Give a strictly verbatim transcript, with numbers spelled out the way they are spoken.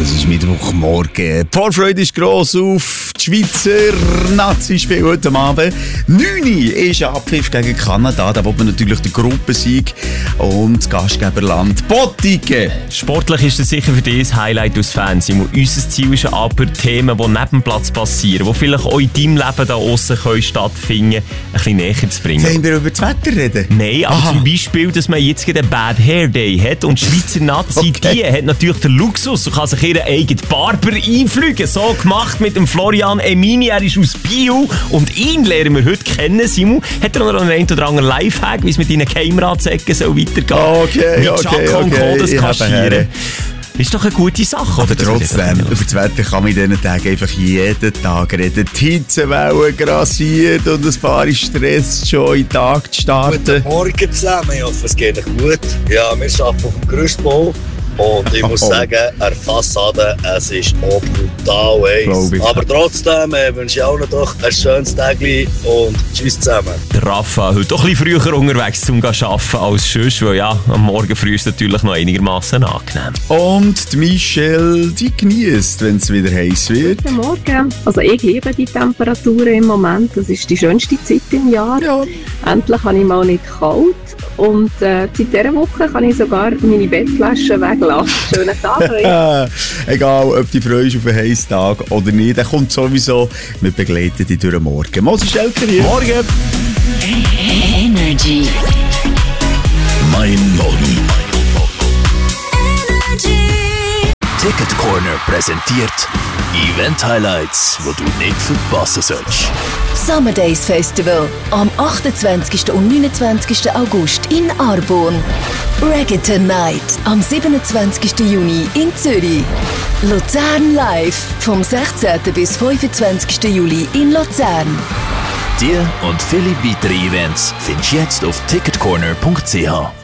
Es ist Mittwochmorgen. Die Vorfreude ist gross auf die Schweizer Nazi-Spiel heute Abend. neun Uhr ist Abpfiff gegen Kanada. Da will man natürlich den Gruppensieg und das Gastgeberland Bottigen. Sportlich ist das sicher für dich ein Highlight aus Fernsehen. Unser Ziel ist aber Themen, die neben dem Platz passieren, die vielleicht auch in deinem Leben da aussen stattfinden können, ein bisschen näher zu bringen. Wollen wir über das Wetter reden? Nein, aber Aha. zum Beispiel, dass man jetzt einen Bad Hair Day hat und die Schweizer Nazi, okay. die hat natürlich den Luxus und kann sich ihren eigenen Barber einfliegen. So gemacht mit dem Florian Emini, er ist aus Bio und ihn lernen wir heute kennen. Simon, hat er noch einen oder anderen Lifehack, wie es mit deinen Geheimratsecken so weitergeht? Okay, mit okay, Jaco und okay. Co. das kaschieren. Ist doch eine gute Sache, oder? Aber trotzdem, über das Wetter kann man in diesen Tagen einfach jeden Tag reden. Die Hitzewelle grassiert und ein paar Stress schon in den Tag zu starten. Guten Morgen zusammen, ich hoffe es geht euch gut. Ja, wir arbeiten auf dem Gerüstbau und ich muss oh. sagen, eine Fassade, es ist auch brutal heiß. Aber trotzdem äh, wünsche ich allen doch ein schönes Tagli und tschüss zusammen. Der Rafa heute doch ein bisschen früher unterwegs zum Arbeiten als sonst, weil ja, am Morgen früh ist natürlich noch einigermaßen angenehm. Und die Michelle, die genießt, wenn es wieder heiß wird. Guten Morgen. Also ich liebe die Temperaturen im Moment. Das ist die schönste Zeit im Jahr. Ja. Endlich habe ich mal nicht kalt. Und äh, seit dieser Woche kann ich sogar meine Bettflaschen weglassen. Schönen Tag euch. Egal, ob du freust auf einen heißen Tag oder nicht, der kommt sowieso. Wir begleiten dich durch den Morgen. Mosi Stelter hier. Morgen. Energy. Mein Morgen. Energy. Ticket Corner präsentiert Event Highlights, wo du nicht verpassen sollst. Summer Days Festival am achtundzwanzigsten und neunundzwanzigsten August in Arbon. Reggaeton Night am siebenundzwanzigsten Juni in Zürich. Luzern Live vom sechzehnten bis fünfundzwanzigsten Juli in Luzern. Die und viele weitere Events findest du jetzt auf ticketcorner punkt c h.